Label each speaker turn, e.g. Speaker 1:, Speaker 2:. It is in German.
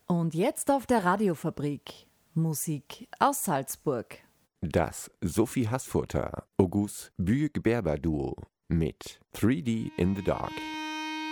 Speaker 1: Und jetzt auf der Radiofabrik Musik aus Salzburg.
Speaker 2: Das Sophie Haßfurter August Büyük Berber Duo mit 3D in the Dark.